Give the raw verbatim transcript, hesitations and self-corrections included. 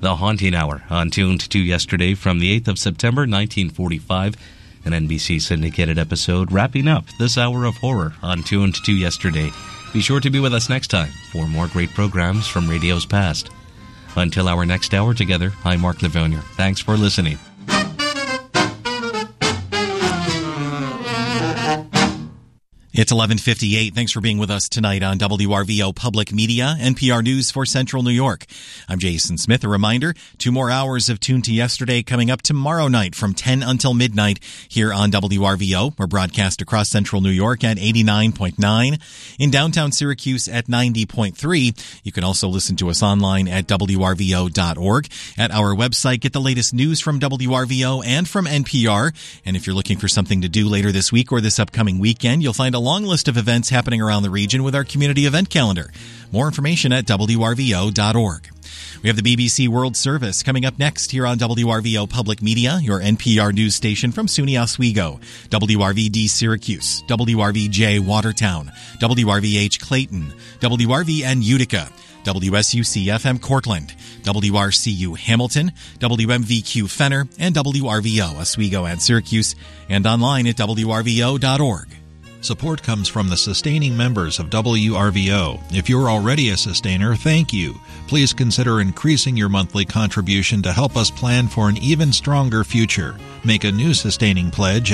The Haunting Hour on Tuned to Yesterday from the eighth of September, nineteen forty-five, an N B C syndicated episode wrapping up this hour of horror on Tuned to Yesterday. Be sure to be with us next time for more great programs from radio's past. Until our next hour together, I'm Mark Livonia. Thanks for listening. It's eleven fifty-eight. Thanks for being with us tonight on W R V O Public Media, N P R News for Central New York. I'm Jason Smith. A reminder, two more hours of Tune to Yesterday coming up tomorrow night from ten until midnight here on W R V O. We're broadcast across Central New York at eighty-nine point nine, in downtown Syracuse at ninety point three. You can also listen to us online at W R V O dot org. At our website, get the latest news from W R V O and from N P R. And if you're looking for something to do later this week or this upcoming weekend, you'll find a long list of events happening around the region with our community event calendar. More information at W R V O dot org. We have the B B C World Service coming up next here on W R V O Public Media, your N P R news station from SUNY Oswego, W R V D Syracuse, W R V J Watertown, W R V H Clayton, W R V N Utica, W S U C F M Cortland, W R C U Hamilton, W M V Q Fenner, and W R V O Oswego and Syracuse, and online at W R V O dot org. Support comes from the sustaining members of W R V O. If you're already a sustainer, thank you. Please consider increasing your monthly contribution to help us plan for an even stronger future. Make a new sustaining pledge